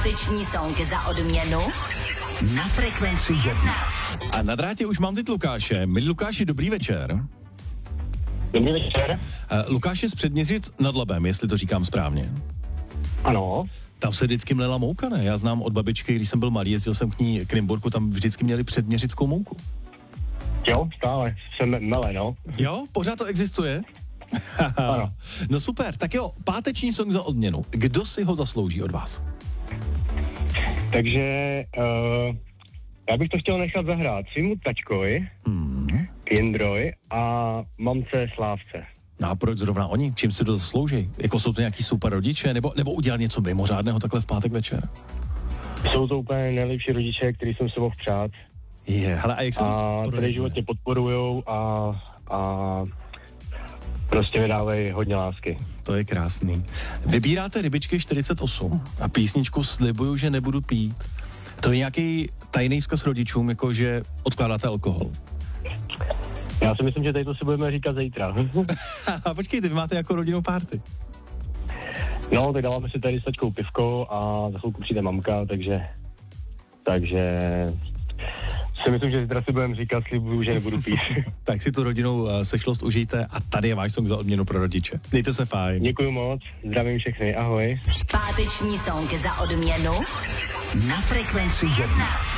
Páteční song za odměnu na Frekvenci 1. A na drátě už mám teď Lukáše. Milí Lukáši, dobrý večer. Dobrý večer. Lukáš je z Předměřic nad Labem, jestli to říkám správně. Ano. Tam se vždycky mlela mouka, ne? Já znám od babičky, když jsem byl malý, jezdil jsem k ní k Nymburku, tam vždycky měli předměřickou mouku. Jo, stále se mele, no. Jo, pořád to existuje? Ano. No super, tak jo, páteční song za odměnu. Kdo si ho zaslouží od vás? Takže já bych to chtěl nechat zahrát svému tačkovi, Jindrovi a mamce Slávce. No a proč zrovna oni? Čím si to zaslouží? Jako jsou to nějaký super rodiče? Nebo udělal něco mimořádného takhle v pátek večer? Jsou to úplně nejlepší rodiče, který jsem se mohl přát. Hele, a jak se a tady životně podporujou a prostě mi dávají hodně lásky. To je krásný. Vybíráte Rybičky 48 a písničku Slibuju, že nebudu pít. To je nějaký tajný vzkaz rodičům, jako že odkládáte alkohol. Já si myslím, že tady to si budeme říkat zítra. A počkejte, vy máte jako rodinnou party. No, tak dáváme si tady s tačkou pivko a za chvilku přijde mamka, takže si myslím, že zítra si budeme říkat, slibuju, že nebudu pít. Tak si tu rodinou sešlost užijte a tady je váš song za odměnu pro rodiče. Mějte se fajn. Děkuju moc, zdravím všechny, ahoj. Páteční song za odměnu na Frekvenci 1.